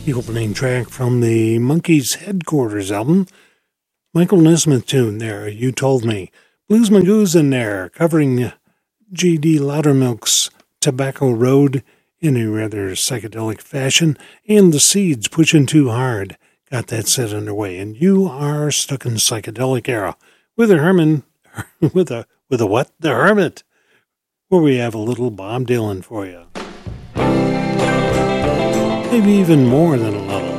The opening track from the Monkees' Headquarters album. Michael Nesmith tune there, You Told Me. Blues Magoo's in there, covering J.D. Loudermilk's Tobacco Road in a rather psychedelic fashion, and the Seeds Pushing Too Hard. Got that set underway, and you are stuck in psychedelic era with a Herman, with a what? The Hermit, where we have a little Bob Dylan for you. Maybe even more than a little.